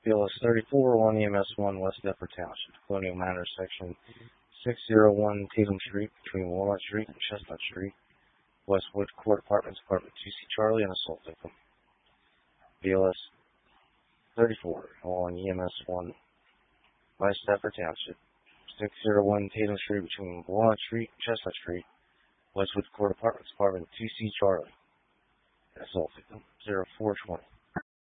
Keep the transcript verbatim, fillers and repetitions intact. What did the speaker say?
B L S thirty-four, one E M S one, West Deptford Township, Colonial Manor, Section six oh one Tatum Street, between Walnut Street and Chestnut Street, Westwood Court Apartments, Apartment two C Charlie, an assault victim. B L S thirty-four, one E M S one, West Deptford Township, six oh one Tatum Street, between Walnut Street and Chestnut Street, Westwood Court Apartments, Apartment two C Charlie, an assault victim. zero four twenty.